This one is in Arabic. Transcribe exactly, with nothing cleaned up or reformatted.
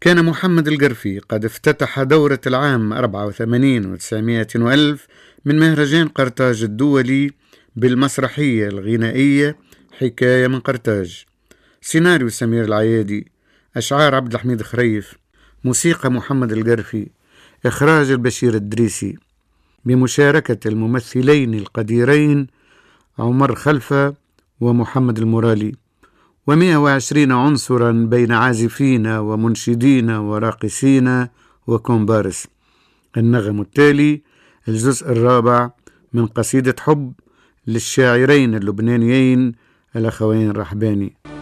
كان محمد القرفي قد افتتح دورة العام أربعة وثمانين وتسعمائة وألف من مهرجان قرطاج الدولي بالمسرحية الغنائية حكاية من قرطاج. سيناريو سمير العيادي، أشعار عبد الحميد خريف، موسيقى محمد القرفي، إخراج البشير الدريسي، بمشاركة الممثلين القديرين عمر خلفة ومحمد المرالي، ومئة وعشرين عنصرا بين عازفين ومنشدين وراقصين وكومبارس. النغم التالي الجزء الرابع من قصيدة حب للشاعرين اللبنانيين الأخوين رحباني.